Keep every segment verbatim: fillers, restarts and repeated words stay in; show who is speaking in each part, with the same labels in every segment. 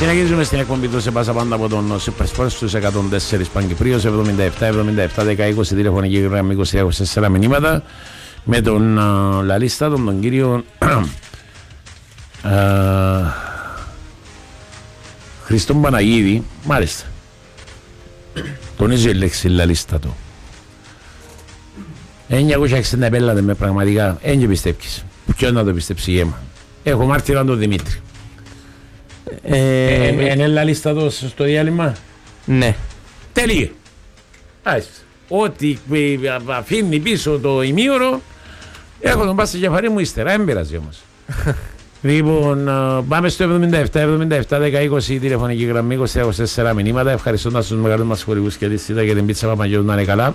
Speaker 1: Συνεχίζουμε στην εκπομπή του σε πάσα πάντα από τον Super Sports στους εκατόν τέσσερα Παγκυπρίος, εβδομήντα επτά εβδομήντα επτά δέκα είκοσι τηλεφωνική γραμμή είκοσι είκοσι τέσσερα μηνύματα με τον uh, λαλίστα τον, τον κύριο uh, Χριστόν Παναγίδη, μάλιστα. Τονίζω η λέξη λαλίστα του. εννιακόσια εξήντα πέλατε με πραγματικά, δεν πιστεύεις. Ποιος να το πιστέψει γέμα. Έχω μάρτυρα τον Δημήτρη. Είναι λαλίστα του στο διάλειμμα.
Speaker 2: Ναι.
Speaker 1: Τέλειε. Ό,τι αφήνει πίσω το ημίωρο, έχω τον πάσα κεφαρί μου ύστερα, δεν πειράζει όμως. Λοιπόν, πάμε στο εβδομήντα επτά εβδομήντα επτά δέκα είκοσι τηλεφωνική γραμμή είκοσι είκοσι τέσσερα μηνύματα. Ευχαριστώντας τους μεγάλους μας χορηγούς και τη Σίτα και την πίτσα Παπαγιώτου να είναι καλά.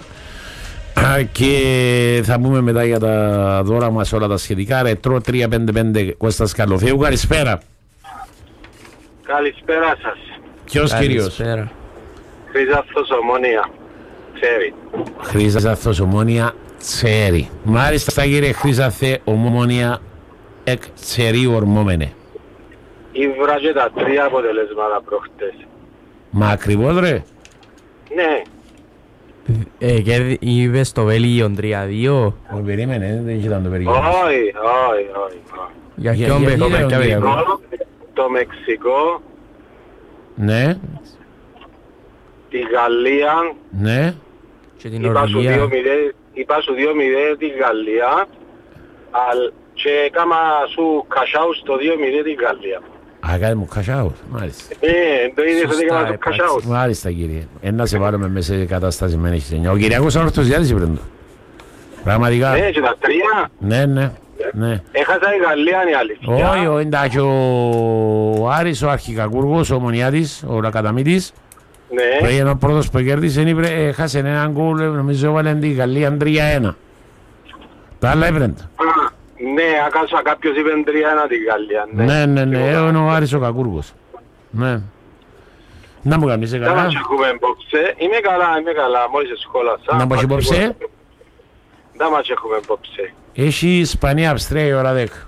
Speaker 1: Και θα πούμε μετά για τα δώρα μας όλα τα σχετικά. Ρετρό τριακόσια πενήντα πέντε Κώστας Καλοθέου. Καλησπέρα.
Speaker 3: Καλησπέρα σας.
Speaker 1: Ποιος κύριος?
Speaker 3: Χρυσάθος Ομόνια. Ξέρει.
Speaker 1: Χρυσάθος Ομόνια Ξέρει. Μάλιστα κύριε Χρυσάθε Ομόνια εκ Ξέρει ορμόμενε.
Speaker 3: Ήβρα και τα τρία αποτελέσματα προχτές.
Speaker 1: Μα ακριβώς ρε.
Speaker 3: Ναι.
Speaker 2: Ε, και είπες το Βέλγιο τρία δύο.
Speaker 1: Όχι περίμενε, δεν ήταν το Βέλγιο.
Speaker 3: Όχι, όχι, όχι.
Speaker 2: Για ποιον Βέλγιο?
Speaker 3: Το Μεξικό.
Speaker 1: Ναι.
Speaker 3: Τη Γαλλία.
Speaker 1: Ναι.
Speaker 2: Και την
Speaker 3: Είπα σου
Speaker 2: Ορβηγία.
Speaker 3: δύο μηδέν τη Γαλλία. Και έκανα σου κασάου στο δύο μηδέν τη Γαλλία.
Speaker 1: Α, κάνει μου κασάου, μάλιστα.
Speaker 3: Ε, το είδες ότι έκανα το κασάου.
Speaker 1: Μάλιστα κύριε. Ένα σε βάλουμε μέσα σε κατάσταση με έχεις εννιά. Ο Κυριακός Ορθωσιάδης είπε το. Πραγματικά.
Speaker 3: Ναι, και τα τρία.
Speaker 1: Ναι, ναι. Ναι.
Speaker 3: Έχασα η Γαλλία είναι η αλήθεια.
Speaker 1: Όχι, όχι, εντάξει, ο Άρης, ο αρχικακούργος, ο Ομονιάτης, ο Λακαταμίτης.
Speaker 3: Ναι.
Speaker 1: Πρέπει ο πρώτος που κέρδισε, έχασε έναν γκολ, νομίζω έβαλε τη Γαλλία τρία ένα. Τα άλλα έπρεπε.
Speaker 3: Ναι, άκασα κάποιος είπε τρία ένα τη Γαλλία.
Speaker 1: Ναι, ναι, ναι, είναι ο Άρης ο Κακούργος. Ναι. Να μου κάνεις, είσαι
Speaker 3: Δεν
Speaker 1: καλά.
Speaker 3: μας έχουμε υπόψε. Είμαι καλά, είμαι καλά, μόλις σχόλασα.
Speaker 1: Να μας υπόψε.
Speaker 3: Δεν μας έχουμε υπόψε.
Speaker 1: Έχει Ισπανία Αυστρία η ώρα δέκα.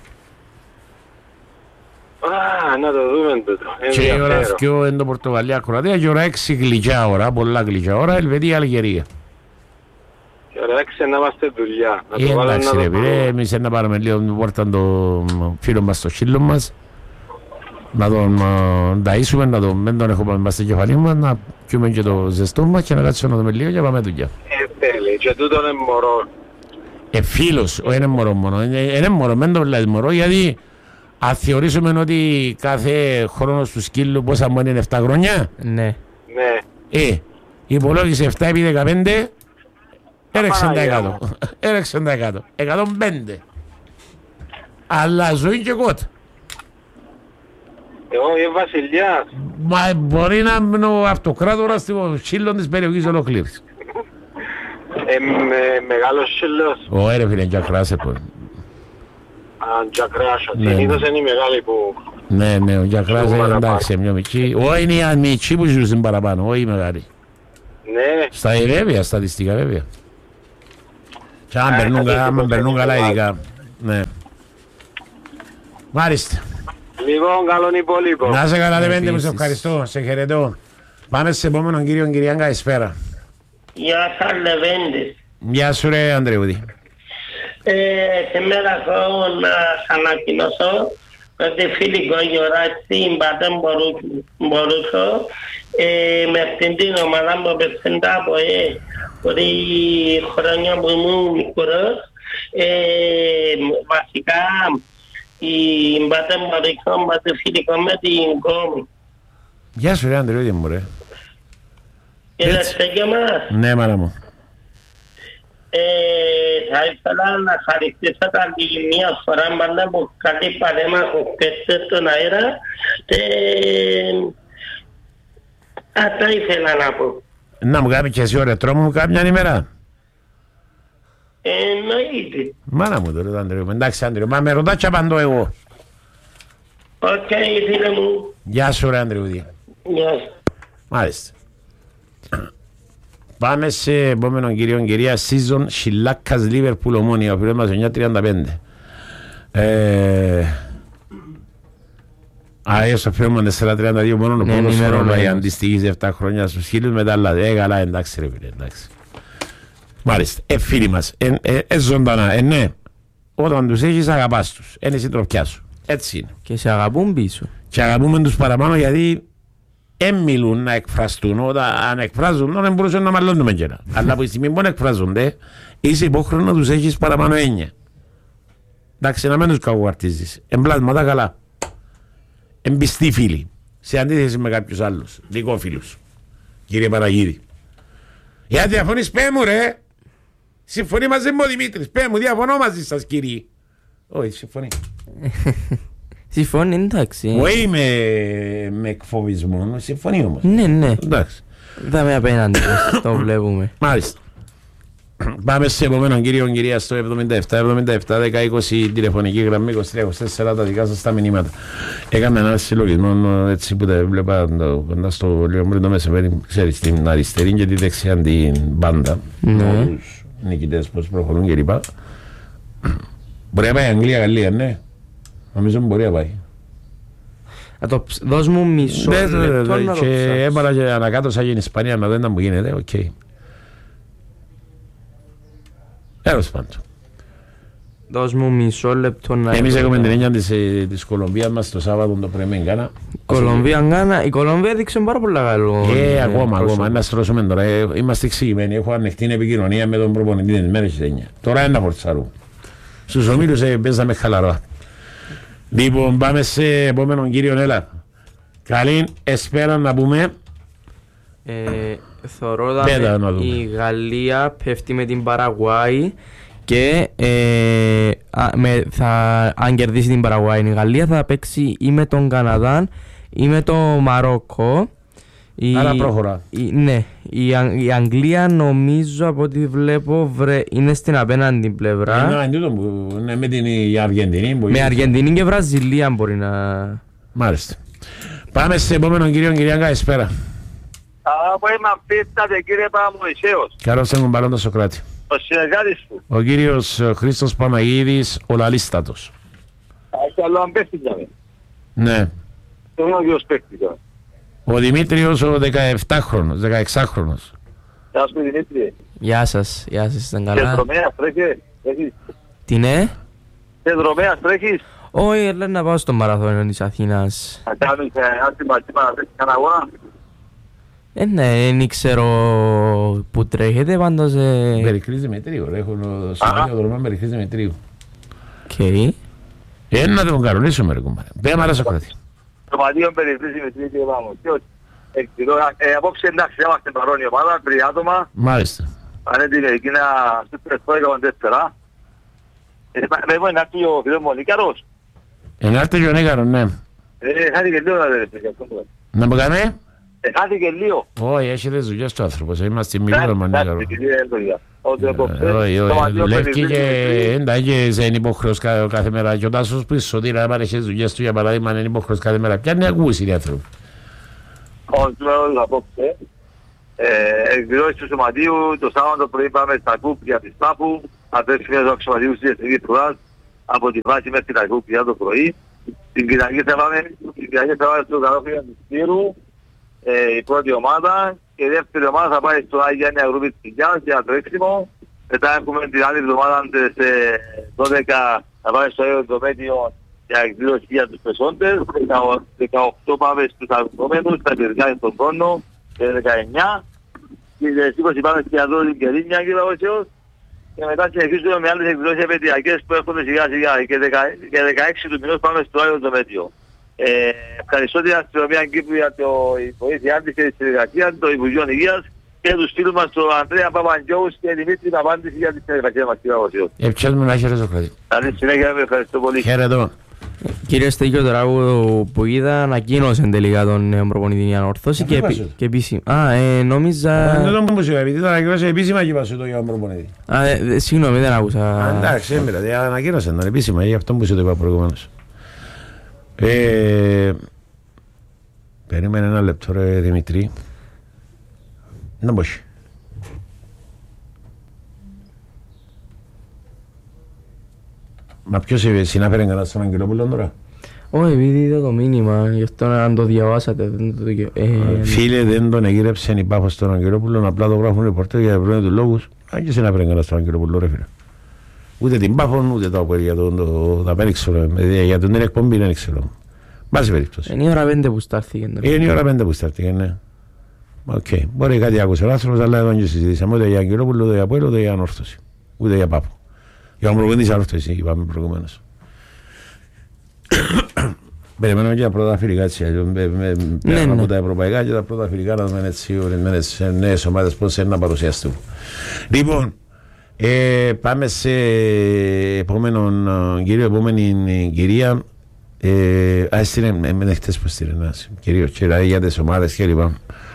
Speaker 3: Α, να το δούμε τούτο.
Speaker 1: Και η ώρα δύο είναι το Πορτογαλία Κροατία και η ώρα έξι γλυκιά ώρα, πολλά γλυκιά ώρα, Ελβετία Αλγερία.
Speaker 3: Και ώρα έξι να είμαστε δουλειά. Να
Speaker 1: Ε,
Speaker 3: το βάλω
Speaker 1: εντάξει
Speaker 3: να
Speaker 1: ρε
Speaker 3: το
Speaker 1: πήρε, εμείς να πάρουμε λίγο την πόρτα το φίλο μας, το σύλλο μας, να τον ταΐσουμε, να τον μην τον έχουμε μέσα στο κεφαλί μας, να πιούμε και το ζεστό μας και να κάτσουμε να δούμε λίγο και πάμε δουλειά.
Speaker 3: Ε, τέλει, και τούτο είναι μωρό.
Speaker 1: Ε, φίλος, όχι είναι μωρό μόνο, είναι μωρό, μην το βλέπει μωρό, γιατί αν θεωρήσουμε ότι κάθε χρόνο του σκύλου πόσα μόνο είναι επτά χρόνια,
Speaker 2: Ναι.
Speaker 3: Ναι.
Speaker 1: ε, υπολόγισε επτά επί δεκαπέντε, έρεξε τα εκατό, έρεξε τα εκατό, εκατόν πέντε. Αλλά ζωή και κότα.
Speaker 3: Εγώ είμαι βασιλιάς.
Speaker 1: Μα μπορεί να είναι ο αυτοκράτορας στο σύλλον της περιοχής ολοκλήρης.
Speaker 3: Ε, με, μεγάλος σύλλος.
Speaker 1: Ω, ρε φίλε, και ακράσε πω.
Speaker 3: Αν τζακράσω.
Speaker 1: Ναι,
Speaker 3: Συνήθως είναι η μεγάλη που...
Speaker 1: Ναι, ναι, ο Γιακράς είναι εντάξει, μια μικρή. Όχι είναι η μικρή που ζούσαν παραπάνω, όχι η μεγάλη.
Speaker 3: Ναι.
Speaker 1: Στα βέβαια, στατιστικά βέβαια. Και αν περνούν καλά, αν περνούν καλά ειδικά. Ναι. Μάλιστα.
Speaker 3: Λοιπόν, καλόν υπόλοιπο.
Speaker 1: Να σε καλά, Λεβέντη μου, σε ευχαριστώ, σε χαιρετώ. Πάμε σε επόμενον κύριο Κυριάν, καλησπέρα.
Speaker 4: Γεια σας Λεβέντη.
Speaker 1: Γεια σου ρε Ανδρεούδη.
Speaker 4: Ε, σήμερα θέλω να σας ανακοινώσω ότι φίλοι Κογιοράκη δεν μπορούσα ε, με αυτήν την ομάδα που πεσέντα από ε, ότι η χρόνια που ήμουν μικρός ε, βασικά η μπάτε μπορούσα μπάτε φιλικό με την κόμη.
Speaker 1: Γεια σου ρε Ανδρεούδη μου ρε.
Speaker 4: Είδατε και μας.
Speaker 1: Ναι μάνα μου.
Speaker 4: Ε, θα ήθελα να χαριστήσω τα λίγη μία φορά πάντα που κάτι παρέμαχο πέστε στον αέρα ε, αυτά ήθελα να πω.
Speaker 1: Να μου κάνει και εσύ ο ρετρό μου κάποια ημέρα.
Speaker 4: Ε, εννοείται.
Speaker 1: Μάνα μου τώρα Ανδρεούδη. Εντάξει Ανδρεούδη, μα με ρωτά και απαντώ εγώ.
Speaker 4: Οκ, okay, φίλε μου.
Speaker 1: Γεια σου ρε Ανδρεούδη.
Speaker 4: Γεια σου.
Speaker 1: Μάλιστα. Πάμε σε επόμενον κύριο κυρία season Σιλάκας Λίβερπουλ Ομόνια, ο φίλος μας εννιά τριάντα πέντε. Ε, Α, έσο φεύγουμε τέσσερα τριάντα δύο μόνο
Speaker 2: Ναι,
Speaker 1: πρώτος χρόνο
Speaker 2: ενημερωμένος.
Speaker 1: η αντιστοιχείς επτά χρόνια στους χίλιους μετά άλλα. Ε, καλά, εντάξει ρε φίλε, εντάξει. Μάλιστα, ε, φίλοι μας, ε, ε, ε, ζωντανά, ε, ναι. Όταν τους έχεις αγαπάς τους, είναι η συντροφιά σου. Έτσι είναι.
Speaker 2: Και σε αγαπούν πίσω.
Speaker 1: Και αγαπούμε τους παραπάνω γιατί δεν μιλούν να εκφραστούν. Όταν εκφράζουν, δεν μπορούσαν να μαλώνουμε καιρά. Αλλά από τη στιγμή που εκφράζονται, είσαι υπόχρονο να τους έχεις παραπάνω έννοια. Εντάξει, να μην τους κακουαρτίζεις. Εμπλάσματα καλά. Εμπιστοί φίλοι. Σε αντίθεση με κάποιους άλλους. Δικόφιλους. Κύριε Παραγίδη. Για διαφωνείς, πέ μου ρε. Συμφωνεί μαζί μου ο Δημήτρης. Πέ μου, διαφωνώ μαζί σας κύριοι. Όχι, συμφωνεί.
Speaker 2: Συμφωνεί, εντάξει.
Speaker 1: Όχι με, με εκφοβισμό, συμφωνεί όμως.
Speaker 2: Ναι, ναι.
Speaker 1: Εντάξει.
Speaker 2: Θα με απέναντι, το βλέπουμε.
Speaker 1: Μάλιστα. Πάμε σε επόμενον κύριο κυρία στο εβδομήντα επτά εβδομήντα επτά δέκα είκοσι τηλεφωνική γραμμή είκοσι τρία είκοσι τέσσερα τα δικά σας τα μηνύματα. Έκαμε ένα συλλογισμό έτσι που τα έβλεπα κοντά στο λίγο πριν το μεσημέρι, ξέρεις, την αριστερή και τη δεξιά την μπάντα.
Speaker 2: Ναι.
Speaker 1: Τους νικητές πώς προχωρούν και λοιπά. Μπορεί να πάει Αγγλία, Γαλλία, ναι. Νομίζω μπορεί να πάει.
Speaker 2: Να το ψ- δώσ' μου μισό
Speaker 1: Ναι, ναι, ναι,
Speaker 2: λεπτό
Speaker 1: ναι,
Speaker 2: να το
Speaker 1: και
Speaker 2: ψάξω.
Speaker 1: έβαλα και ανακάτωσα για την Ισπανία να δω τι μου γίνεται, οκ. Τέλος πάντων.
Speaker 2: Δώσ' μου μισό λεπτό να...
Speaker 1: Εμείς έχουμε την έννοια της, ε, της Κολομβίας μας το Σάββατο το πρωί με Γκάνα.
Speaker 2: Κολομβία, Γκάνα. Η Κολομβία έδειξε πάρα πολύ καλό.
Speaker 1: Ε,
Speaker 2: ε,
Speaker 1: ακόμα,
Speaker 2: πρόσωπο.
Speaker 1: ακόμα, να στρώσουμε τώρα. Ε, είμαστε εξηγημένοι. Έχω ανοιχτή επικοινωνία με τον προπονητή της μέρες της εννιά. Τώρα είναι να φορτσαρούμε. Στους ομίλους ε, παίζαμε χαλαρά. Λοιπόν, πάμε σε επόμενον κύριο Έλα. Καλή εσπέρα να πούμε.
Speaker 2: Ε, θωρώ
Speaker 1: Πέτα, να
Speaker 2: δάμε,
Speaker 1: δούμε.
Speaker 2: η Γαλλία πέφτει με την Παραγουάη και ε, α, με, θα, αν κερδίσει την Παραγουάη η Γαλλία θα παίξει ή με τον Καναδά ή με το Μαρόκο. Η,
Speaker 1: Άρα προχωρά.
Speaker 2: η, ναι, η, Αγ- η Αγγλία νομίζω από ό,τι βλέπω βρε, είναι στην απέναντι πλευρά.
Speaker 1: Είναι αντίον που είναι με την η Αργεντινή. που
Speaker 2: Με
Speaker 1: είναι-
Speaker 2: Αργεντινή και Βραζιλία μπορεί να...
Speaker 1: Μάλιστα. Πάμε σε επόμενον κύριο κυρία καλησπέρα.
Speaker 3: Απόγευμα πίστατε κύριε Παπαμωυσέος,
Speaker 1: Καλώς έχουμε παρόν το Σοκράτη.
Speaker 3: ο συνεργάτης του.
Speaker 1: Ο κύριος ε, Χρήστος Παναγίδης, ο Λαλίστατος.
Speaker 3: Έχει άλλο αν πέφτηκαμε.
Speaker 1: Ναι.
Speaker 3: Το μόνο και ως πέφτηκα.
Speaker 1: Ο Δημήτριος ο δεκαεπτάχρονος, δεκαεξάχρονος.
Speaker 3: Γεια σου Δημήτρη.
Speaker 2: Γεια σας, γεια σας, ήταν
Speaker 3: Και
Speaker 2: καλά.
Speaker 3: δρομέας τρέχεις. Τρέχεις.
Speaker 2: Τι ναι?
Speaker 3: Και δρομέας τρέχεις.
Speaker 2: Όχι, έλα να πάω στο μαραθώνιο της Αθήνας.
Speaker 3: Θα κάνεις άσχημα σήμερα να τρέχεις κανένα αγώνα.
Speaker 2: Ε, ναι, δεν ξέρω που τρέχετε, πάντως... Ε...
Speaker 1: Περικλής Δημητρίου, ρε, έχω στο ίδιο δρομά Περικλής Δημητρίου.
Speaker 2: Οκ.
Speaker 1: Ε, να τον κανονίσουμε ρε κουμπάρε. Πέ μάρα Σοκράτη.
Speaker 3: Το Μαδίον περιφρύσει με τρίτη Παπαμωυσέος. Απόψε εντάξει, είμαστε παρόν η ομάδα, τρία άτομα.
Speaker 1: Μάλιστα.
Speaker 3: Αν έτοιμη εκεί να στους τρεις τέσσερα. Με εγώ είναι άκτη ο φίλος μου ο Νίκαρος.
Speaker 1: Ενάρτε και ο Νίκαρος, ναι.
Speaker 3: Ε, χάθηκε λίγο να δείτε.
Speaker 1: Να μου κάνει.
Speaker 3: Ε, χάθηκε λίγο.
Speaker 1: Όχι, έχει τις δουλειές του άνθρωπος. Είμαστε μιλούμε με Νίκαρο.
Speaker 3: Εντάξει, κύριε Έντογια. Ότι απόψε,
Speaker 1: Όχι,
Speaker 3: το
Speaker 1: όχι,
Speaker 3: Μαδίον
Speaker 1: δουλεύει
Speaker 3: περιφρύσει
Speaker 1: και
Speaker 3: με τρίτη.
Speaker 1: εντάξει και σε είναι υποχρεός κα- κάθε μέρα. Και ο Τάσος πίσω, τι να πάρει τις δουλειές του για παράδειγμα είναι υποχρεός κάθε μέρα. Ποια είναι ακούσει οι άνθρωποι.
Speaker 3: Ο Τζουέλος απόψε. Εκδηλώσεις του Σωματείου, το Σάββατο πρωί πάμε στα Κούπια της Τάφου. Αδέρφια του Αξιωματείου της Εθνικής Φρουράς από τη βάση μέχρι τα Κούπια το πρωί. Την Κυριακή θα πάμε, την Κυριακή θα πάμε στο Καρόφιλο του Σπύρου, ε, η πρώτη ομάδα. Και η δεύτερη ομάδα θα πάει στο Άγια Νέα Γρούπη της Κιλιάς για τρέξιμο. Μετά έχουμε την άλλη εβδομάδα στις ε, δώδεκα θα πάμε στο Αέρο Δομέτιο για εκδήλωση για τους πεσόντες. δεκαοκτώ πάμε στους αγωνόμενους, στα πυρικά στον χρόνο, δεκαεννιά. Και στις είκοσι πάμε στην Αδρό την Κερίνια κύριε Παπαμωυσέος. Και μετά συνεχίζουμε με άλλες εκδηλώσεις επαιτειακές που έρχονται σιγά σιγά. Και, δεκα- και δεκαέξι του μηνός πάμε στο Άγιο Δομέτιο. Ε, ευχαριστώ την αστυνομία Κύπρου για το, η βοήθειά της και τη συνεργασία, το Υπουργείο Υγείας και τους φίλους μας, τον Ανδρέα Παπαντζόους και Δημήτρη Παπάντηση για τη συνεργασία μας κύριε Παπαμωυσέος.
Speaker 1: Ευχαριστούμε να χαίρετε Σοκράτη.
Speaker 3: Καλή συνέχεια, με ευχαριστώ πολύ.
Speaker 1: Χαίρετο.
Speaker 2: Κύριε Στέγιο, τώρα που, που είδα ανακοίνωσε τελικά τον νέο προπονητή για να ορθώσει και,
Speaker 1: Αφού
Speaker 2: επι-
Speaker 1: είπα σου.
Speaker 2: και επίσημα. Α, ε, νόμιζα...
Speaker 1: Δεν τον μου σου επειδή θα ανακοίνωσε επίσημα και είπα σου το για τον προπονητή.
Speaker 2: Α, ε, ε, συγγνώμη, δεν άκουσα.
Speaker 1: Α, εντάξει, έμπειρα, δηλαδή ανακοίνωσε τον επίσημα για αυτό που σου το είπα προηγουμένως. Ε, περίμενε ένα λεπτό ρε Δημητρή. Να μπώσει. Μα ποιος συνάφερε καλά στον Αγγελόπουλο τώρα.
Speaker 2: Όχι, επειδή είδα το μήνυμα, γι' αυτό αν το διαβάσατε. Δεν το δικαι... ε,
Speaker 1: Φίλε, δεν τον εγύρεψε η Πάφος στον Αγγελόπουλο, απλά το γράφουν οι πορτές για ευρώνει του λόγους. Αν και σε να πρέπει να στον Αγγελόπουλο, ρε φίλε. Ούτε την Πάφον, ούτε το απορία για τον τα δεν ξέρω. Για τον την εκπομπή δεν ξέρω. Βάζει περίπτωση.
Speaker 2: Είναι η ώρα πέντε που στάρθηκε.
Speaker 1: Είναι η ώρα πέντε που στάρθηκε, ναι. Οκ. Okay. Μπορεί κάτι άκουσε ο άνθρωπος, αλλά εδώ και συζητήσαμε ούτε για Αγγελόπουλο, ούτε για Αποέλ, ούτε για Ανόρθωση. Ούτε για Πάπο. Για ομολογητής Ανόρθωση, είπαμε προηγουμένως. Περιμένουμε και τα πρώτα φιλικά έτσι, πέρα από τα ευρωπαϊκά και τα πρώτα φιλικά να δούμε έτσι ορισμένες νέες ομάδες πώς είναι να παρουσιαστούν. Λοιπόν, ε, πάμε σε επόμενο κύριο, επόμενη κυρία. Ε, α, στείλε, με χτες που στείλε ένας κυρίως και δηλαδή για τις ομάδες και λοιπά.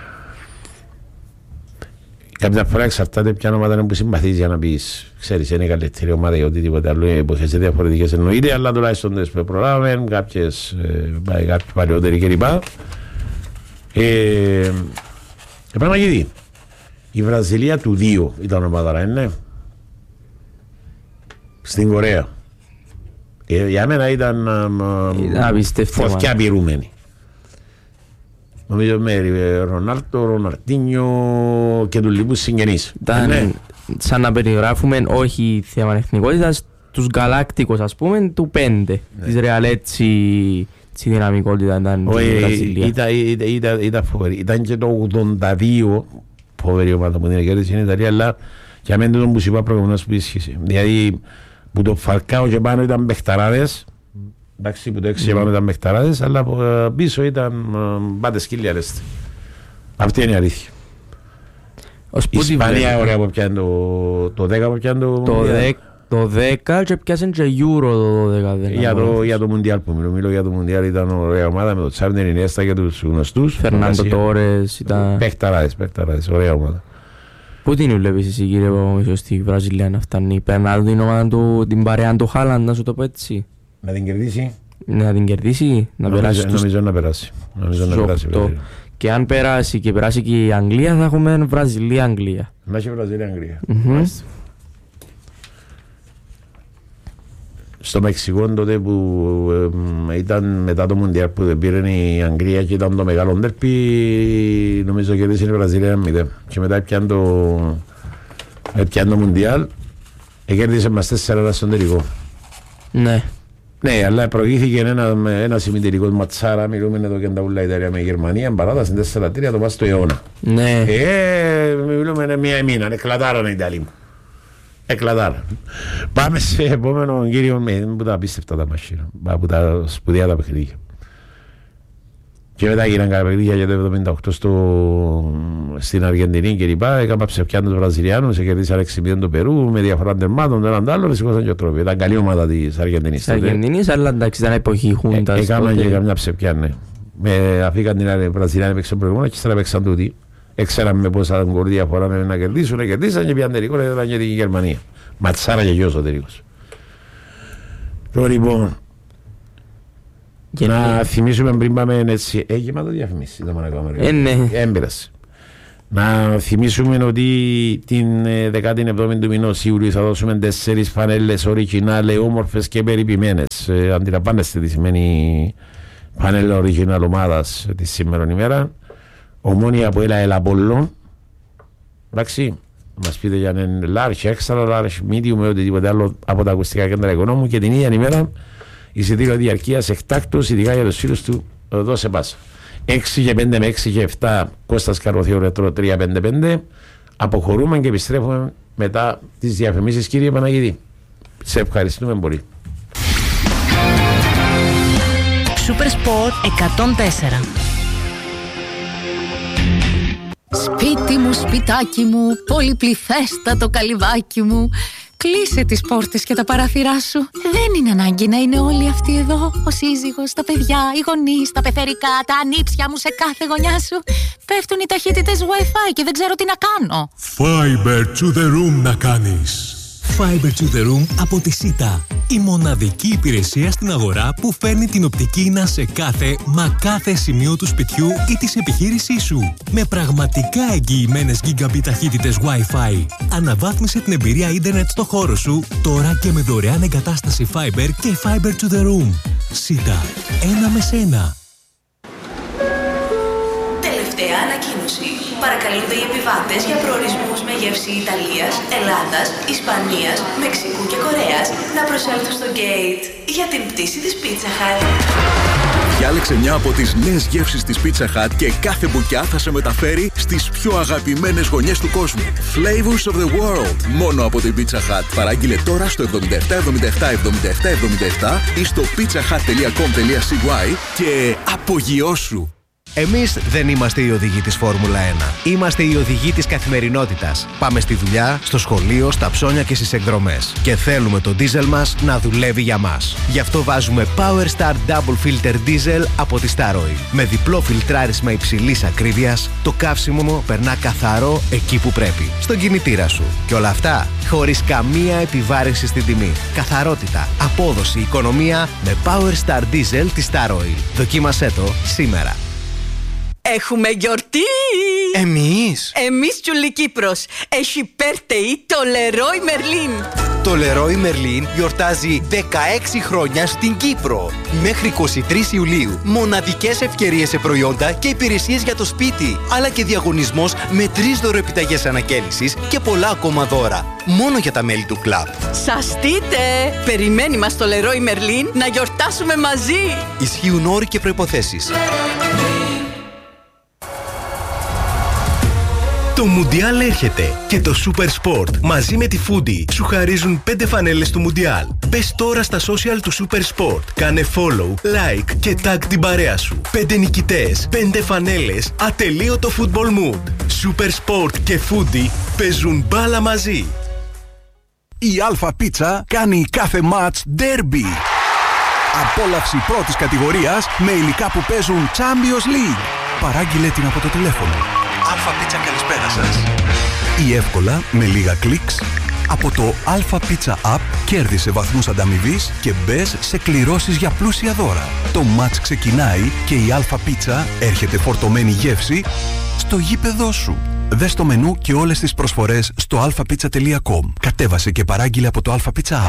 Speaker 1: Κάποια φορά εξαρτάται ποια ομάδα είναι που συμπαθείς για να πεις, ξέρεις, είναι η καλύτερη ομάδα ή οτιδήποτε άλλο, εποχές διαφορετικές εννοείται, αλλά τουλάχιστον τις που προλάβαμε, κάποιες, ε, κάποιοι παλιότεροι κλπ. Ε, Επαναγγελή, η Βραζιλία του δύο ήταν ομάδα, είναι, στην Κορέα. Ε, για μένα ήταν φωτιά πυρούμενη. Νομίζω με Ρονάλτο, Ροναρτίνιο και του λοιπούς συγγενείς.
Speaker 2: Ήταν ναι. Σαν να περιγράφουμε όχι θέμα εθνικότητας, τους γαλάκτικους ας πούμε του πέντε. Ναι. Της Ρεάλ έτσι η δυναμικότητα ήταν η Βραζιλία. Ήταν,
Speaker 1: ήταν, ήταν, ήταν φοβερή. Ήταν και το ογδόντα δύο φοβερή ομάδα που την κέρδισε στην Ιταλία, αλλά για μένα τον που σου είπα προηγουμένως που ίσχυσε. Δηλαδή που το Φαλκάο και πάνω ήταν παιχταράδες. Εντάξει, που το έξι mm. ήταν παιχταράδες, αλλά πίσω ήταν πάτε σκύλια ρέστη. Αυτή είναι η αλήθεια. Η Ισπανία ωραία που πιάνε το, το δέκα που πιάνε το,
Speaker 2: το Μουντιάλ. Το δέκα και πιάσαν και Euro το δέκα.
Speaker 1: Για το, για το Μουντιάλ που μιλώ, μιλώ για το Μουντιάλ ήταν ωραία ομάδα με το Τσάρνερ, Ινιέστα και τους γνωστούς.
Speaker 2: Φερνάντο Τόρες ήταν...
Speaker 1: Παιχταράδες, παιχταράδες, ωραία ομάδα.
Speaker 2: Πού την βλέπεις εσύ κύριε Παπαμίσιο στη Βραζιλία να φτάνει, περνά την ομάδα του, την παρέα του Χάλαντ, να σου το πω έτσι.
Speaker 1: Να την κερδίσει.
Speaker 2: Να την κερδίσει, να
Speaker 1: νομίζω,
Speaker 2: περάσει.
Speaker 1: Νομίζω να περάσει. Νομίζω να περάσει.
Speaker 2: Και αν περάσει και περάσει και η Αγγλία, θα έχουμε Βραζιλία-Αγγλία.
Speaker 1: Να έχει Βραζιλία-Αγγλία.
Speaker 2: Mm-hmm.
Speaker 1: Στο Μεξικό τότε που ε, ήταν μετά το Μουντιάλ που πήρε η Αγγλία και ήταν το μεγάλο ντέρπι, νομίζω κερδίσει η Βραζιλία μηδέν. Και μετά πιάνε το, πιάνε το Μουντιάλ, κέρδισε μας τέσσερα ένα στον τελικό.
Speaker 2: Ναι.
Speaker 1: Ναι, αλλά προηγήθηκε ένα, ένα συμμετελικό ματσάρα, μιλούμε εδώ και τα ούλα Ιταλία με Γερμανία, παράταση τέσσερα τρία το πας στο αιώνα.
Speaker 2: Ναι.
Speaker 1: Ε, μιλούμε μία μήνα, εκλατάρανε οι Ιταλοί. Εκλατάρα. Πάμε σε επόμενο κύριο που τα απίστευτα τα μαχαίρα, από τα σπουδαία τα παιχνίδια. Και μετά γίναν κάποια παιχνίδια για το εβδομήντα οκτώ στο... στην Αργεντινή και λοιπά. Έκανα ψευκιάν τους Βραζιλιάνους, κερδίσαν έξι μηδέν το Περού με διαφορά τερμάτων, το έναν το άλλο, σηκώσαν και τρόπο. Ήταν καλή ομάδα της Αργεντινής.
Speaker 2: Της Αργεντινής, αλλά εντάξει ήταν εποχή Χούντας.
Speaker 1: Έκαναν και καμιά ψευκιάν, ναι. Με αφήκαν την Βραζιλιάνη παίξαν προηγούμενα και ύστερα παίξαν τούτοι. Έξεραν με πόσα γκολ διαφορά να κερδίσουν, να κερδίσαν και πιαν τελικό, ήταν και την Γερμανία. Ματσάρα και γιος ο τελικός. Τώρα λοιπόν, και να ναι. θυμίσουμε πριν πάμε έτσι, έχει γεμάτο διαφημίσεις, ήταν μόνο ακόμα.
Speaker 2: Ε, ναι.
Speaker 1: Έμπειρας. Να θυμίσουμε ότι την δεκάτη εβδόμη του μηνός Ιουλίου θα δώσουμε τέσσερις φανέλες original, όμορφες και περιποιημένες. Ε, αντιλαμβάνεστε τι σημαίνει φανέλα original ομάδας τη σήμερα ημέρα. Ομόνια από έλα ελαπολών. Εντάξει. Μας πείτε για έναν large, extra large, medium ή οτιδήποτε άλλο από τα ακουστικά κέντρα οικονόμου και την ίδια ημέρα εισιτήριο διαρκείας εκτάκτως, ειδικά για τους φίλους του, δώσε πάσα. έξι και πέντε με έξι και επτά Κώστας Καροθείο Ρετρό τρία πέντε πέντε. Αποχωρούμε και επιστρέφουμε μετά τις διαφημίσεις, κύριε Παναγίδη. Σε ευχαριστούμε πολύ.
Speaker 5: Super Sport εκατόν τέσσερα. Σπίτι μου, σπιτάκι μου, πολυπληθέστατο καλυβάκι μου. Κλείσε τις πόρτες και τα παράθυρά σου. Δεν είναι ανάγκη να είναι όλοι αυτοί εδώ. Ο σύζυγος, τα παιδιά, οι γονείς, τα πεθερικά, τα ανήψια μου σε κάθε γωνιά σου. Πέφτουν οι ταχύτητες Wi-Fi και δεν ξέρω τι να κάνω.
Speaker 6: Fiber to the room να κάνεις. Fiber to the room από τη ΣΥΤΑ. Η μοναδική υπηρεσία στην αγορά που φέρνει την οπτική ίνα σε κάθε, μα κάθε σημείο του σπιτιού ή της επιχείρησής σου. Με πραγματικά εγγυημένες γίγαμπιτ ταχύτητες Wi-Fi. Αναβάθμισε την εμπειρία ίντερνετ στο χώρο σου, τώρα και με δωρεάν εγκατάσταση Fiber και Fiber to the room. Σίτα. Ένα με σένα.
Speaker 7: Τελευταία ανακοίνωση. Παρακαλούνται οι επιβάτες για προορισμούς με γεύση Ιταλίας, Ελλάδας, Ισπανίας, Μεξικού και Κορέας να προσέλθουν στο gate για την πτήση της Pizza Hut.
Speaker 8: Διάλεξε μια από τις νέες γεύσεις της Pizza Hut και κάθε μπουκιά θα σε μεταφέρει στις πιο αγαπημένες γωνιές του κόσμου. Flavors of the world. Μόνο από την Pizza Hut. Παράγγειλε τώρα στο εβδομήντα επτά εβδομήντα επτά εβδομήντα επτά εβδομήντα επτά ή στο pizzahut τελεία com τελεία c y και απογειώσου.
Speaker 9: Εμείς δεν είμαστε οι οδηγοί της Φόρμουλα ένα. Είμαστε οι οδηγοί της καθημερινότητας. Πάμε στη δουλειά, στο σχολείο, στα ψώνια και στις εκδρομές. Και θέλουμε το ντίζελ μας να δουλεύει για μας. Γι' αυτό βάζουμε Power Star Double Filter Diesel από τη Star Oil. Με διπλό φιλτράρισμα υψηλής ακρίβειας, το καύσιμο περνά καθαρό εκεί που πρέπει. Στον κινητήρα σου. Και όλα αυτά χωρίς καμία επιβάρυνση στην τιμή. Καθαρότητα, απόδοση, οικονομία με Power Star Diesel της Star Oil. Δοκίμασέ το σήμερα.
Speaker 10: Έχουμε γιορτή!
Speaker 11: Εμείς!
Speaker 10: Εμείς Τζουλή Κύπρος! Έχει birthday το Leroy Merlin!
Speaker 11: Το Leroy Merlin γιορτάζει δεκαέξι χρόνια στην Κύπρο. Μέχρι είκοσι τρεις Ιουλίου. Μοναδικές ευκαιρίες σε προϊόντα και υπηρεσίες για το σπίτι. Αλλά και διαγωνισμός με τρεις δωροεπιταγές ανακαίνησης και πολλά ακόμα δώρα. Μόνο για τα μέλη του κλαμπ.
Speaker 10: Σαστείτε! Περιμένει μας το Leroy Merlin να γιορτάσουμε μαζί!
Speaker 11: Ισχύουν όροι και προϋποθέσεις.
Speaker 9: Το Μουντιάλ έρχεται και το Super Sport μαζί με τη Foodie σου χαρίζουν πέντε φανέλες του Μουντιάλ. Μπες τώρα στα social του Super Sport, κάνε follow, like και tag την παρέα σου. Πέντε νικητές, πέντε φανέλες, ατελείωτο football mood. Super Sport και Foodie παίζουν μπάλα μαζί.
Speaker 8: Η Αλφα Πίτσα κάνει κάθε match derby. Απόλαυση πρώτης κατηγορίας με υλικά που παίζουν Champions League. Παράγγειλε την από το τηλέφωνο.
Speaker 11: Αλφα Πίτσα, καλησπέρα σας.
Speaker 8: Ή εύκολα με λίγα κλικς από το Αλφα Πίτσα App κέρδισε βαθμούς ανταμοιβής και μπες σε κληρώσεις για πλούσια δώρα. Το μάτς ξεκινάει και η Αλφα Πίτσα έρχεται φορτωμένη γεύση στο γήπεδό σου. Δες το μενού και όλες τις προσφορές στο αλφα πίτσα τελεία com. Κατέβασε και παράγγειλε από το Αλφα Πίτσα App.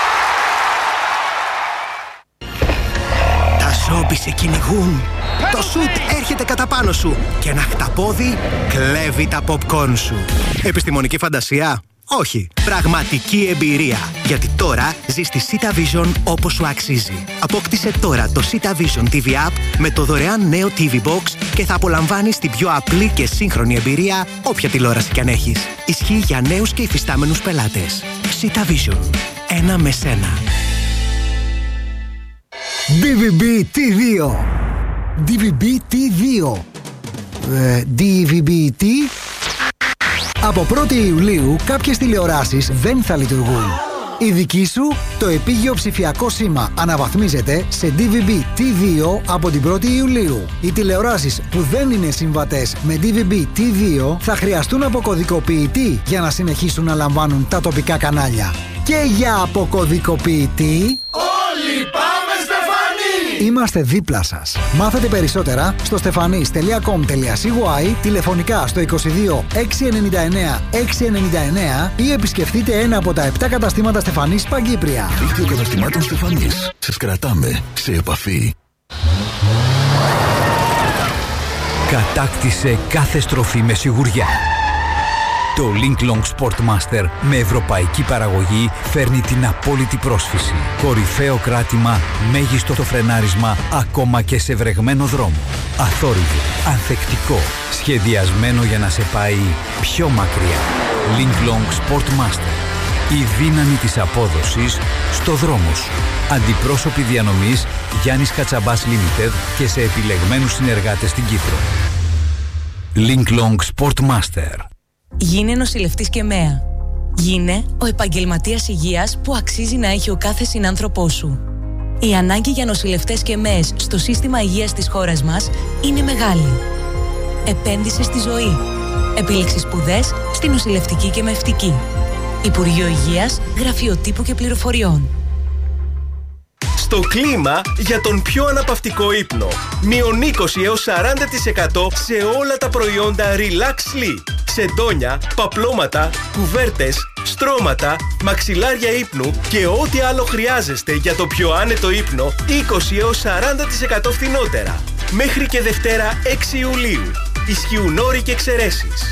Speaker 9: Τα ζόμπι σε κυνηγούν. Το σουτ έρχεται κατά πάνω σου και ένα χταπόδι κλέβει τα popcorn σου. Επιστημονική φαντασία? Όχι. Πραγματική εμπειρία. Γιατί τώρα ζεις στη Sita Vision όπως σου αξίζει. Απόκτησε τώρα το Sita Vision τι βι App με το δωρεάν νέο τι βι Box και θα απολαμβάνεις την πιο απλή και σύγχρονη εμπειρία όποια τηλεόραση κι αν έχεις. Ισχύει για νέους και υφιστάμενους πελάτες. Sita Vision. Ένα με σένα.
Speaker 12: ντι βι μπι τι δύο. ντι βι μπι τι δύο. Ε, ντι βι μπι τι. Από πρώτη Ιουλίου κάποιες τηλεοράσεις δεν θα λειτουργούν. Η δική σου, το επίγειο ψηφιακό σήμα αναβαθμίζεται σε ντι βι μπι τι δύο από την πρώτη Ιουλίου. Οι τηλεοράσεις που δεν είναι συμβατές με ντι βι μπι τι δύο θα χρειαστούν αποκωδικοποιητή για να συνεχίσουν να λαμβάνουν τα τοπικά κανάλια. Και για αποκωδικοποιητή...
Speaker 13: Όλοι πάμε Στεφανή!
Speaker 12: Είμαστε δίπλα σας. Μάθετε περισσότερα στο στεφανής τελεία κομ τελεία σι γουάι, τηλεφωνικά στο είκοσι δύο έξι ενενήντα εννέα έξι ενενήντα εννέα ή επισκεφτείτε ένα από τα επτά καταστήματα Στεφανής Παγκύπρια.
Speaker 8: Δίκτυο καταστημάτων Στεφανής. Σας κρατάμε σε επαφή.
Speaker 14: Κατάκτησε κάθε στροφή με σιγουριά. Το Linklong Sportmaster με ευρωπαϊκή παραγωγή φέρνει την απόλυτη πρόσφυση. Κορυφαίο κράτημα, μέγιστο το φρενάρισμα, ακόμα και σε βρεγμένο δρόμο. Αθόρυβο, ανθεκτικό, σχεδιασμένο για να σε πάει πιο μακριά. Linklong Sportmaster. Η δύναμη της απόδοσης στο δρόμο σου. Αντιπρόσωποι διανομής Γιάννης Κατσαμπάς Limited και σε επιλεγμένους συνεργάτες στην Κύπρο. Linklong Sportmaster.
Speaker 7: Γίνε νοσηλευτής και ΜΕΑ. Γίνε ο επαγγελματίας υγείας που αξίζει να έχει ο κάθε συνάνθρωπός σου. Η ανάγκη για νοσηλευτές και ΜΕΕΣ στο σύστημα υγείας της χώρας μας είναι μεγάλη. Επένδυσε στη ζωή. Επίλεξε σπουδές στη νοσηλευτική και μευτική. Υπουργείο Υγείας, Γραφείο Τύπου και Πληροφοριών.
Speaker 15: Στο κλίμα για τον πιο αναπαυτικό ύπνο. Μείον είκοσι έως σαράντα τοις εκατό σε όλα τα προϊόντα Relax Sleep. Σεντόνια, παπλώματα, κουβέρτες, στρώματα, μαξιλάρια ύπνου και ό,τι άλλο χρειάζεστε για το πιο άνετο ύπνο είκοσι έως σαράντα τοις εκατό φθηνότερα. Μέχρι και Δευτέρα έξι Ιουλίου. Ισχύουν όροι και εξαιρέσεις.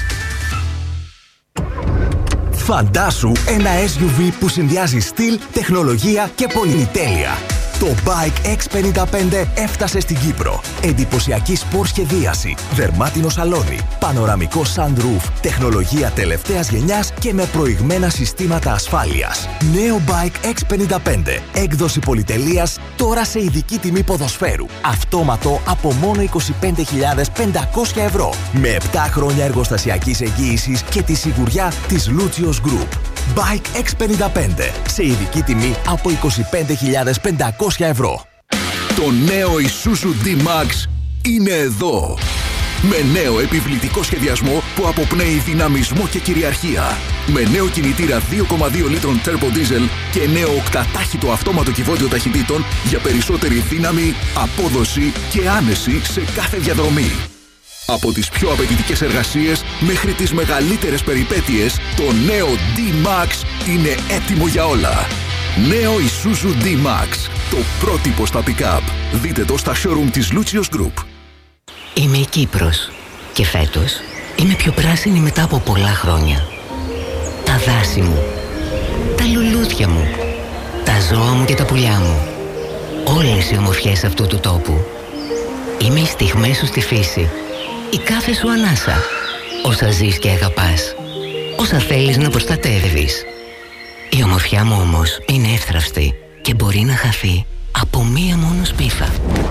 Speaker 16: Φαντάσου ένα ες γιου βι που συνδυάζει στυλ, τεχνολογία και πολυτέλεια. Το Bike εξ πενήντα πέντε έφτασε στην Κύπρο. Εντυπωσιακή σπορ σχεδίαση, δερμάτινο σαλόνι, πανοραμικό sunroof, τεχνολογία τελευταίας γενιάς και με προηγμένα συστήματα ασφάλειας. Νέο Bike εξ πενήντα πέντε, έκδοση πολυτελείας, τώρα σε ειδική τιμή ποδοσφαίρου. Αυτόματο από μόνο είκοσι πέντε χιλιάδες πεντακόσια ευρώ. Με επτά χρόνια εργοστασιακής εγγύησης και τη σιγουριά της Lucios Group. Bike εξ πενήντα πέντε, σε ειδική τιμή από είκοσι πέντε χιλιάδες πεντακόσια ευρώ.
Speaker 8: Το νέο Isuzu D-Max είναι εδώ. Με νέο επιβλητικό σχεδιασμό που αποπνέει δυναμισμό και κυριαρχία. Με νέο κινητήρα δύο κόμμα δύο λίτρων Turbo Diesel και νέο οκτατάχυτο αυτόματο κυβότιο ταχυτήτων για περισσότερη δύναμη, απόδοση και άνεση σε κάθε διαδρομή. Από τις πιο απαιτητικές εργασίες μέχρι τις μεγαλύτερες περιπέτειες, το νέο D-Max είναι έτοιμο για όλα. Νέο Isuzu D-Max, το πρότυπο στα pick-up. Δείτε το στα showroom της Lucios Group.
Speaker 17: Είμαι η Κύπρος και φέτος είμαι πιο πράσινη μετά από πολλά χρόνια. Τα δάση μου, τα λουλούδια μου, τα ζώα μου και τα πουλιά μου. Όλες οι ομορφιές αυτού του τόπου. Είμαι οι στιγμές σου στη φύση. Η κάθε σου ανάσα. Όσα ζεις και αγαπάς. Όσα θέλεις να προστατεύεις. Η ομορφιά μου όμως είναι εύθραυστη και μπορεί να χαθεί από μία μόνο σπίθα.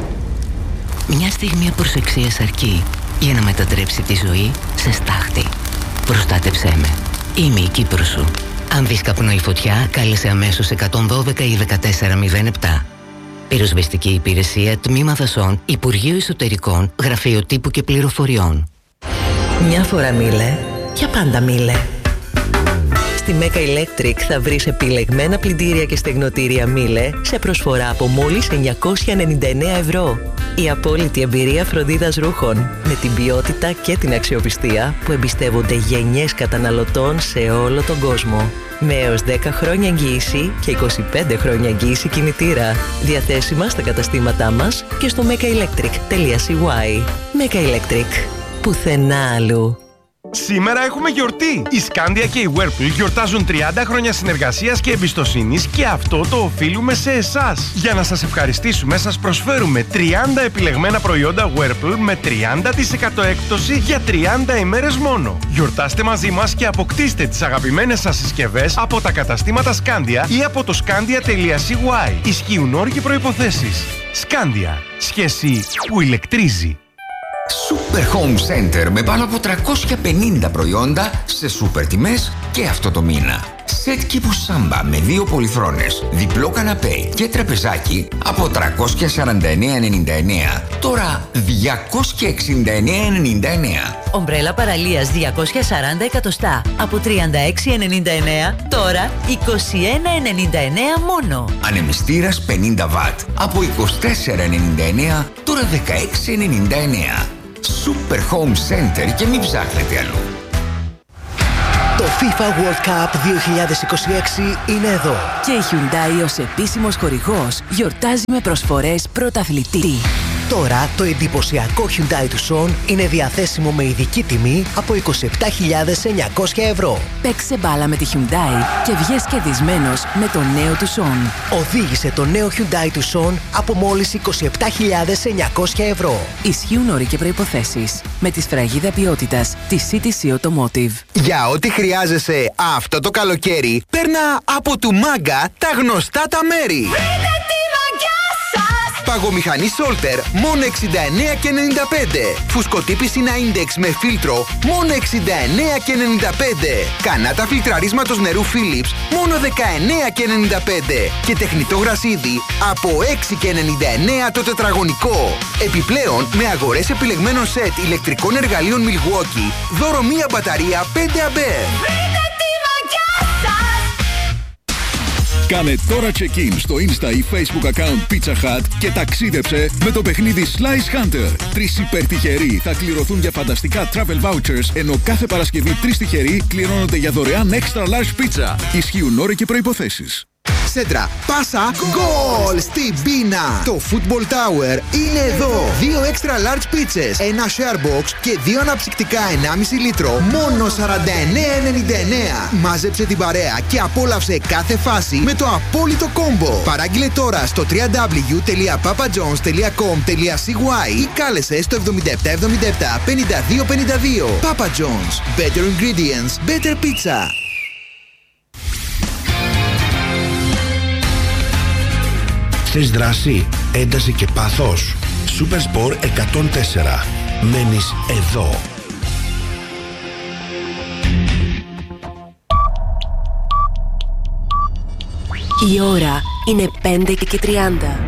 Speaker 17: Μια στιγμή προσεξίας αρκεί για να μετατρέψει τη ζωή σε στάχτη. Προστάτεψέ με. Είμαι η Κύπρος σου. Αν δεις καπνό ή φωτιά, κάλεσε αμέσως εκατόν δώδεκα ή δεκατέσσερα μηδέν επτά. Πυροσβεστική υπηρεσία, Τμήμα Δασών, Υπουργείο Εσωτερικών, Γραφείο Τύπου και Πληροφοριών.
Speaker 18: Μια φορά μίλε, για πάντα μίλε. Στη Mega Electric θα βρεις επιλεγμένα πλυντήρια και στεγνοτήρια Μίλε σε προσφορά από μόλις εννιακόσια ενενήντα εννέα ευρώ. Η απόλυτη εμπειρία φροντίδας ρούχων με την ποιότητα και την αξιοπιστία που εμπιστεύονται γενιές καταναλωτών σε όλο τον κόσμο. Με έως δέκα χρόνια εγγύηση και είκοσι πέντε χρόνια εγγύηση κινητήρα. Διαθέσιμα στα καταστήματά μας και στο mega electric τελεία c y. Mega Electric. Πουθενά αλλού.
Speaker 19: Σήμερα έχουμε γιορτή! Η Scandia και η Whirlpool γιορτάζουν τριάντα χρόνια συνεργασίας και εμπιστοσύνης και αυτό το οφείλουμε σε εσάς. Για να σας ευχαριστήσουμε, σας προσφέρουμε τριάντα επιλεγμένα προϊόντα Whirlpool με τριάντα τοις εκατό έκπτωση για τριάντα ημέρες μόνο. Γιορτάστε μαζί μας και αποκτήστε τις αγαπημένες σας συσκευές από τα καταστήματα Scandia ή από το scandia τελεία c y. Ισχύουν όροι και προϋποθέσεις. Scandia. Σχέση που ηλεκτρίζει.
Speaker 20: Super Home Center με πάνω από τριακόσια πενήντα προϊόντα σε σούπερ τιμές και αυτό το μήνα. Σετ κήπου Σάμπα με δύο πολυθρόνες, διπλό καναπέ και τραπεζάκι από τριακόσια σαράντα εννέα ενενήντα εννέα. Τώρα διακόσια εξήντα εννέα ενενήντα εννέα.
Speaker 21: Ομπρέλα παραλίας διακόσια σαράντα εκατοστά από τριάντα έξι ενενήντα εννέα. Τώρα είκοσι ένα ενενήντα εννέα μόνο.
Speaker 20: Ανεμιστήρας πενήντα βατ από είκοσι τέσσερα ενενήντα εννέα. Τώρα δεκαέξι ενενήντα εννέα. Super Home Center και μην ψάχνετε αλλού.
Speaker 12: Το FIFA World Cup δύο χιλιάδες είκοσι έξι είναι εδώ.
Speaker 7: Και η Hyundai ως επίσημος χορηγός γιορτάζει με προσφορές πρωταθλητή.
Speaker 12: Τώρα το εντυπωσιακό Hyundai Tucson είναι διαθέσιμο με ειδική τιμή από είκοσι επτά χιλιάδες εννιακόσια ευρώ.
Speaker 7: Παίξε μπάλα με τη Hyundai και βγες κερδισμένος με το νέο Tucson.
Speaker 12: Οδήγησε το νέο Hyundai Tucson από μόλις είκοσι επτά χιλιάδες εννιακόσια ευρώ.
Speaker 7: Ισχύουν όροι και προϋποθέσεις. Με τη σφραγίδα ποιότητας της σι τι σι Automotive.
Speaker 11: Για ό,τι χρειάζεσαι αυτό το καλοκαίρι, παίρνα από του Μάγκα τα γνωστά τα μέρη. Παγομηχανή Solter μόνο εξήντα εννέα και ενενήντα πέντε. Φουσκωτή πισίνα Index με φίλτρο μόνο εξήντα εννέα και ενενήντα πέντε. Κανάτα φιλτραρίσματος νερού Philips μόνο δεκαεννέα και ενενήντα πέντε. Και τεχνητό γρασίδι από έξι και ενενήντα εννέα το τετραγωνικό. Επιπλέον με αγορές επιλεγμένων σετ ηλεκτρικών εργαλείων Milwaukee δώρο μία μπαταρία πέντε αμπέρ.
Speaker 8: Κάνε τώρα check-in στο Insta ή Facebook account Pizza Hut και ταξίδεψε με το παιχνίδι Slice Hunter. Τρεις υπερτυχεροί θα κληρωθούν για φανταστικά travel vouchers, ενώ κάθε Παρασκευή τρεις τυχεροί κληρώνονται για δωρεάν extra large pizza. Ισχύουν όροι και προϋποθέσεις.
Speaker 4: Σέντρα, πάσα, γκολ στην πίνα. Το Football Tower είναι εδώ. Δύο extra large pizzas, ένα share box και δύο αναψυκτικά ενάμιση λίτρο. Μόνο σαράντα εννέα ενενήντα εννέα. Μάζεψε την παρέα και απόλαυσε κάθε φάση με το απόλυτο κόμπο. Παράγγειλε τώρα στο double-u double-u double-u τελεία papajohns τελεία com τελεία c y ή κάλεσε στο εβδομήντα επτά εβδομήντα επτά πενήντα δύο πενήντα δύο. Papa John's. Better ingredients, better pizza.
Speaker 22: Θες δράση, ένταση και πάθος? Supersport εκατόν τέσσερα. Μένεις εδώ.
Speaker 23: Η ώρα είναι πέντε και τριάντα.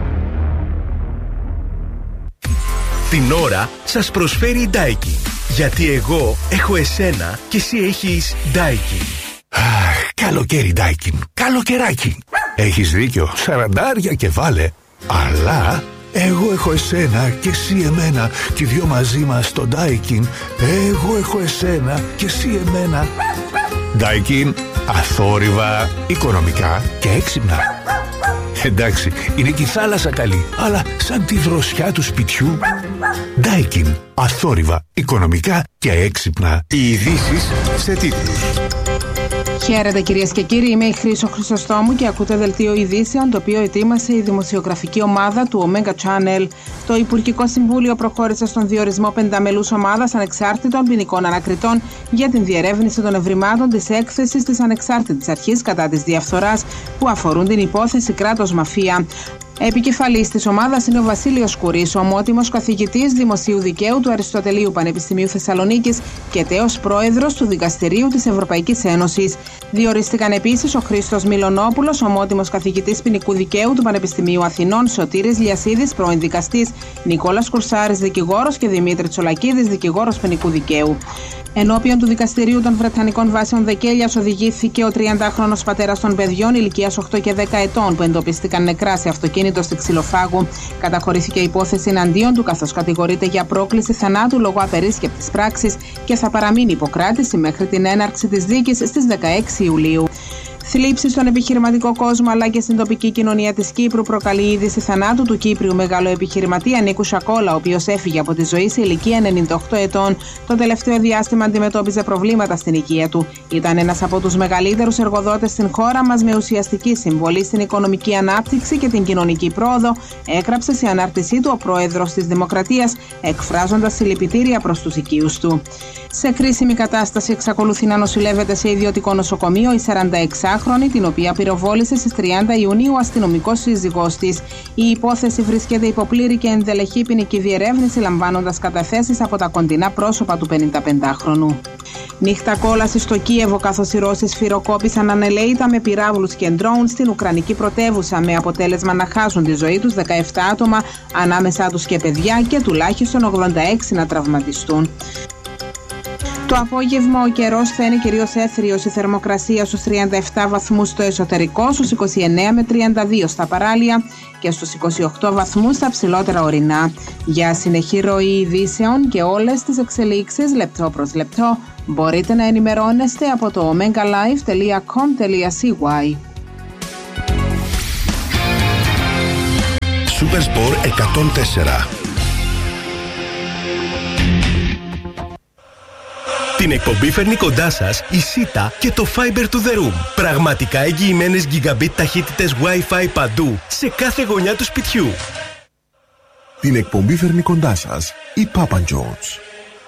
Speaker 15: Την ώρα σας προσφέρει η Daikin. Γιατί εγώ έχω εσένα και εσύ έχεις Daikin.
Speaker 22: Αχ, καλοκαίρι Daikin. Καλοκαιράκι. Έχεις δίκιο, σαραντάρια και βάλε. Αλλά εγώ έχω εσένα και εσύ εμένα και οι δυο μαζί μας στο Daikin. Εγώ έχω εσένα και εσύ εμένα. Daikin, αθόρυβα, οικονομικά και έξυπνα. Εντάξει, είναι και η θάλασσα καλή, αλλά σαν τη δροσιά του σπιτιού. Daikin, αθόρυβα, οικονομικά και έξυπνα. Οι ειδήσεις σε τίτλους.
Speaker 24: Χαίρετε κυρίες και κύριοι, είμαι η Χρύσο Χρυσοστόμου και ακούτε δελτίο ειδήσεων το οποίο ετοίμασε η δημοσιογραφική ομάδα του Omega Channel. Το Υπουργικό Συμβούλιο προχώρησε στον διορισμό πενταμελούς ομάδας ανεξάρτητων ποινικών ανακριτών για την διερεύνηση των ευρημάτων της έκθεσης της Ανεξάρτητης Αρχής κατά της διαφθοράς που αφορούν την υπόθεση κράτος μαφία. Επικεφαλής της ομάδας είναι ο Βασίλειος Κουρής, ομότιμος καθηγητής Δημοσίου Δικαίου του Αριστοτελείου Πανεπιστημίου Θεσσαλονίκης και τέος πρόεδρος του Δικαστηρίου της Ευρωπαϊκής Ένωσης. Διορίστηκαν επίσης ο Χρήστος Μιλονόπουλος, ομότιμος καθηγητής ποινικού δικαίου του Πανεπιστημίου Αθηνών, Σωτήρης Λιασίδης, πρώην δικαστής, Νικόλας Κουρσάρης, δικηγόρος και Δημήτρη Τσολακίδης, δικηγόρος ποινικού δικαίου. Ενώπιον του Δικαστηρίου των Βρετανικών Βάσεων Δεκέλιας οδηγήθηκε ο τριαντάχρονος πατέρας των παιδιών ηλικίας οκτώ και δέκα ετών που εντοπίστηκαν νεκρά σε αυτοκίνητο στη Ξυλοφάγου. Καταχωρήθηκε υπόθεση εναντίον του, καθώς κατηγορείται για πρόκληση θανάτου λόγω απερίσκεπτης πράξης και θα παραμείνει υποκράτηση μέχρι την έναρξη της δίκης στις δεκαέξι Ιουλίου. Θλίψη στον επιχειρηματικό κόσμο αλλά και στην τοπική κοινωνία της Κύπρου προκαλεί η είδηση θανάτου του Κύπριου μεγάλο επιχειρηματία Νίκου Σακόλα, ο οποίος έφυγε από τη ζωή σε ηλικία ενενήντα οκτώ ετών. Το τελευταίο διάστημα αντιμετώπιζε προβλήματα στην υγεία του. Ήταν ένας από τους μεγαλύτερους εργοδότες στην χώρα μας με ουσιαστική συμβολή στην οικονομική ανάπτυξη και την κοινωνική πρόοδο, έγραψε σε ανάρτησή του ο πρόεδρος της Δημοκρατίας, εκφράζοντας συλληπιτήρια προς τους οικείους του. Σε κρίσιμη κατάσταση εξακολουθεί να νοσηλεύεται σε ιδιωτικό νοσοκομείο η σαρανταεξάχρονη, την οποία πυροβόλησε στις τριάντα Ιουνίου ο αστυνομικός σύζυγός της. Η υπόθεση βρίσκεται υπό πλήρη και ενδελεχή ποινική διερεύνηση, λαμβάνοντας καταθέσεις από τα κοντινά πρόσωπα του πενηνταπεντάχρονου. Νύχτα κόλαση στο Κίεβο, καθώς οι Ρώσοι σφυροκόπησαν ανελαίητα με πυράβλους και ντρόουν στην Ουκρανική πρωτεύουσα, με αποτέλεσμα να χάσουν τη ζωή τους δεκαεπτά άτομα, ανάμεσά τους και παιδιά, και τουλάχιστον ογδόντα έξι να τραυματιστούν. Το απόγευμα ο καιρός θα είναι κυρίως έθριος, η θερμοκρασία στους τριάντα επτά βαθμούς στο εσωτερικό, στους είκοσι εννέα με τριάντα δύο στα παράλια και στους είκοσι οκτώ βαθμούς στα ψηλότερα ορεινά. Για συνεχή ροή ειδήσεων και όλες τις εξελίξεις λεπτό προς λεπτό μπορείτε να ενημερώνεστε από το omega live τελεία com τελεία c y.
Speaker 22: Supersport εκατόν τέσσερα.
Speaker 15: Την εκπομπή φέρνει κοντά σας η Sita και το Fiber to the Room. Πραγματικά εγγυημένες gigabit ταχύτητες Wi-Fi παντού, σε κάθε γωνιά του σπιτιού.
Speaker 25: Την εκπομπή φέρνει κοντά σας η Papa John's.